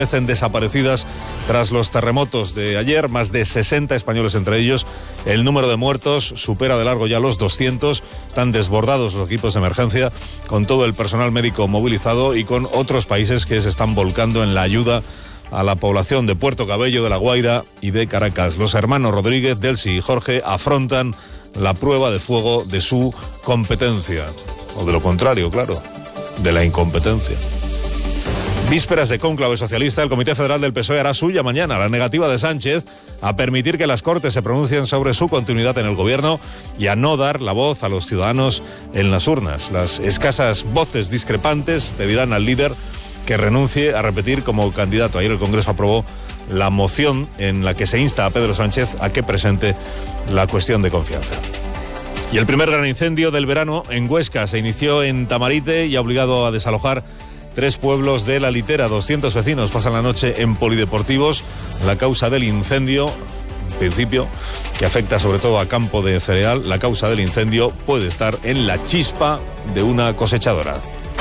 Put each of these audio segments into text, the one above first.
Desaparecidas tras los terremotos de ayer, más de 60 españoles entre ellos. El número de muertos supera de largo ya los 200. Están desbordados los equipos de emergencia, con todo el personal médico movilizado y con otros países que se están volcando en la ayuda a la población de Puerto Cabello, de La Guaira y de Caracas. Los hermanos Rodríguez, Delcy y Jorge afrontan la prueba de fuego de su competencia, o de lo contrario, claro, de la incompetencia. Vísperas de cónclave socialista, el Comité Federal del PSOE hará suya mañana la negativa de Sánchez a permitir que las Cortes se pronuncien sobre su continuidad en el gobierno y a no dar la voz a los ciudadanos en las urnas. Las escasas voces discrepantes pedirán al líder que renuncie a repetir como candidato. Ayer el Congreso aprobó la moción en la que se insta a Pedro Sánchez a que presente la cuestión de confianza. Y el primer gran incendio del verano en Huesca se inició en Tamarite y ha obligado a desalojar 3 pueblos de la Litera. 200 vecinos pasan la noche en polideportivos. La causa del incendio, en principio, que afecta sobre todo a campo de cereal, la causa del incendio puede estar en la chispa de una cosechadora.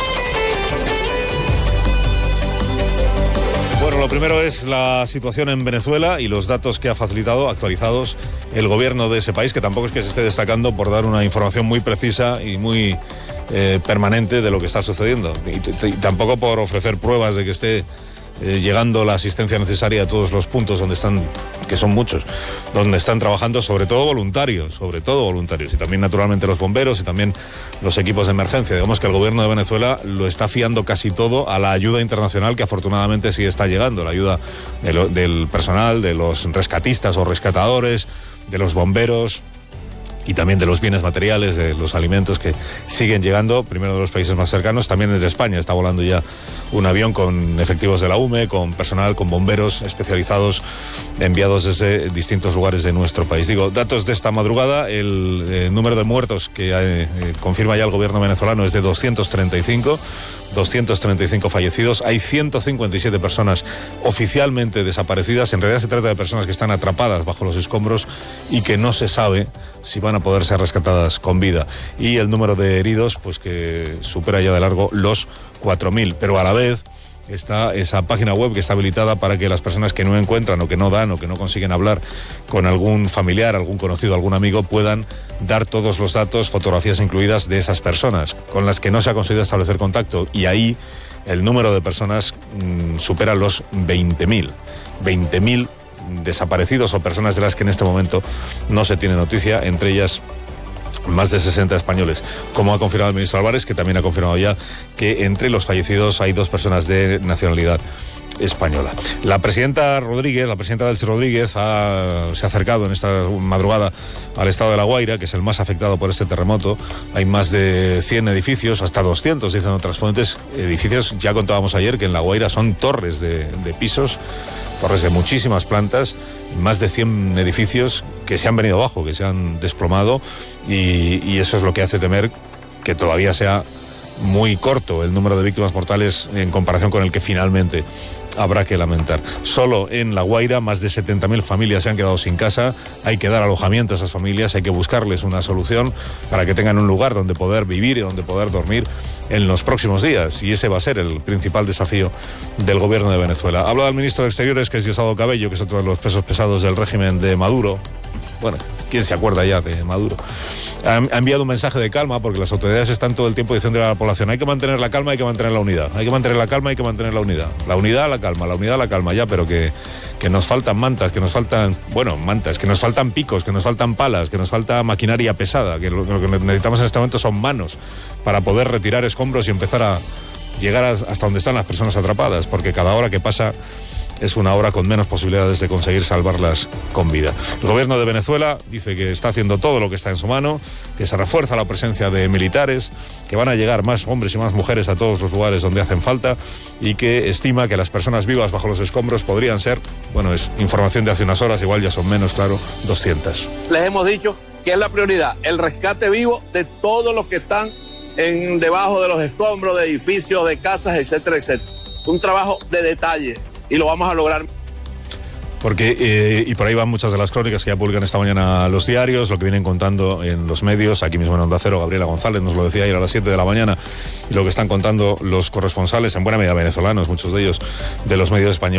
Bueno, lo primero es la situación en Venezuela y los datos que ha facilitado, actualizados, el gobierno de ese país, que tampoco es que se esté destacando por dar una información muy precisa y muy permanente de lo que está sucediendo, y tampoco por ofrecer pruebas de que esté llegando la asistencia necesaria a todos los puntos donde están, que son muchos, donde están trabajando sobre todo voluntarios, y también naturalmente los bomberos y también los equipos de emergencia. Digamos que el gobierno de Venezuela lo está fiando casi todo a la ayuda internacional, que afortunadamente sí está llegando, la ayuda del personal, de los rescatistas o rescatadores, de los bomberos, y también de los bienes materiales, de los alimentos que siguen llegando, primero de los países más cercanos, también desde España. Está volando ya un avión con efectivos de la UME, con personal, con bomberos especializados enviados desde distintos lugares de nuestro país. Digo, datos de esta madrugada, el número de muertos que confirma ya el gobierno venezolano es de 235 fallecidos. Hay 157 personas oficialmente desaparecidas. En realidad se trata de personas que están atrapadas bajo los escombros y que no se sabe si van a poder ser rescatadas con vida. Y el número de heridos, pues que supera ya de largo los 4.000. Pero a la vez está esa página web que está habilitada para que las personas que no encuentran o que no dan o que no consiguen hablar con algún familiar, algún conocido, algún amigo, puedan dar todos los datos, fotografías incluidas, de esas personas con las que no se ha conseguido establecer contacto. Y ahí el número de personas supera los 20.000. 20.000 desaparecidos o personas de las que en este momento no se tiene noticia, entre ellas más de 60 españoles, como ha confirmado el ministro Álvarez, que también ha confirmado ya que entre los fallecidos hay 2 personas de nacionalidad española. La presidenta Delcy Rodríguez, se ha acercado en esta madrugada al estado de La Guaira, que es el más afectado por este terremoto. Hay más de 100 edificios, hasta 200, dicen otras fuentes. Edificios, ya contábamos ayer, que en La Guaira son torres de pisos, torres de muchísimas plantas, más de 100 edificios que se han venido abajo, que se han desplomado, y eso es lo que hace temer que todavía sea muy corto el número de víctimas mortales en comparación con el que finalmente habrá que lamentar. Solo en La Guaira más de 70.000 familias se han quedado sin casa. Hay que dar alojamiento a esas familias, hay que buscarles una solución para que tengan un lugar donde poder vivir y donde poder dormir en los próximos días, y ese va a ser el principal desafío del gobierno de Venezuela. Habla el ministro de Exteriores, que es Diosdado Cabello, que es otro de los pesos pesados del régimen de Maduro. Bueno, ¿quién se acuerda ya de Maduro? Ha enviado un mensaje de calma, porque las autoridades están todo el tiempo diciendo a la población: hay que mantener la calma, hay que mantener la unidad, hay que mantener la calma, hay que mantener la unidad. La unidad, la calma, la unidad, la calma, ya, pero que nos faltan mantas, que nos faltan, mantas, que nos faltan picos, que nos faltan palas, que nos falta maquinaria pesada, que lo que necesitamos en este momento son manos para poder retirar escombros y empezar a llegar hasta donde están las personas atrapadas, porque cada hora que pasa es una hora con menos posibilidades de conseguir salvarlas con vida. El gobierno de Venezuela dice que está haciendo todo lo que está en su mano, que se refuerza la presencia de militares, que van a llegar más hombres y más mujeres a todos los lugares donde hacen falta, y que estima que las personas vivas bajo los escombros podrían ser, es información de hace unas horas, igual ya son menos, claro, 200. Les hemos dicho que es la prioridad, el rescate vivo de todos los que están debajo de los escombros, de edificios, de casas, etcétera, etcétera. Un trabajo de detalle, y lo vamos a lograr. porque y por ahí van muchas de las crónicas que ya publican esta mañana los diarios, lo que vienen contando en los medios, aquí mismo en Onda Cero, Gabriela González nos lo decía ayer a las 7 de la mañana, y lo que están contando los corresponsales, en buena medida venezolanos, muchos de ellos de los medios españoles.